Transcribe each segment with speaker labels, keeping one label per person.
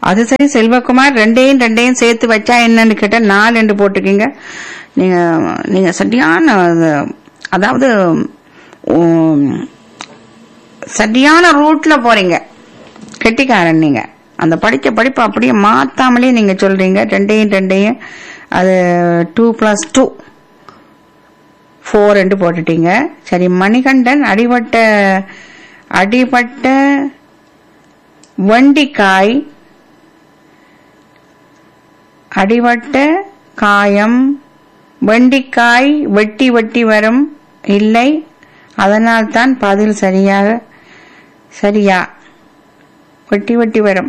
Speaker 1: அது சரி செல்வகுமார், ரெண்டையும் சேர்த்து வச்சா என்னன்னு கேட்டா 4 என்று போட்டுக்கீங்க. நீங்க சரியான, அதாவது சரியான ரூட்ல போறீங்க, கெட்டிக்காரன் நீங்க. அந்த படிச்ச படிப்பு அப்படியே மாத்தாமலே நீங்க சொல்றீங்க. ரெண்டையும் அது 2 + 2 4 என்று போட்டுட்டீங்க. சரி, மணிகண்டன் அடிபட்ட வண்டிக்காய், அடிபட்ட காயம், வெண்டிக்காய் வெட்டி வெட்டி வரும், இல்லை, அதனால் தான் பதில் சரியா வெட்டி வெட்டி வரும்.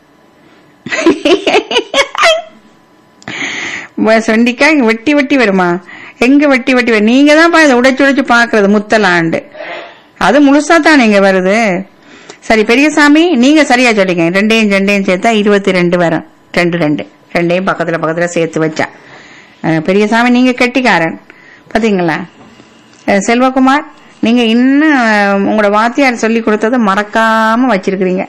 Speaker 1: வெண்டிக்காய் வெட்டி வெட்டி வருமா? எங்க வெட்டி வெட்டி வரும்? நீங்க தான் உடைச்சு பாக்குறது முத்தலாண்டு, அது முழுசா தான் நீங்க வருது. சரி பெரியசாமி, நீங்க சரியா சொல்லிங்க. ரெண்டையும் சேர்த்தா 22 வரும். 2 ரெண்டையும் பக்கத்துல சேர்த்து வச்சா. பெரியசாமி நீங்க கெட்டிக்காரன் பாத்தீங்களா? செல்வகுமார், நீங்க இன்னும் உங்களோட வாத்தியார் சொல்லி கொடுத்ததை மறக்காம வச்சிருக்கிறீங்க.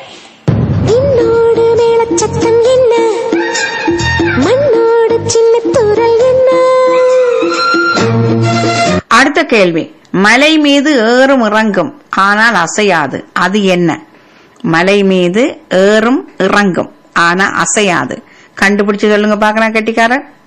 Speaker 1: அடுத்த கேள்வி, மலை மீது ஏறும் இறங்கும் ஆனால் அசையாது, அது என்ன? மலை மீது ஏறும் இறங்கும் ஆனா அசையாது, கண்டுபிடிச்சு சொல்லுங்க பாக்கலாம் கெட்டிக்காரன்.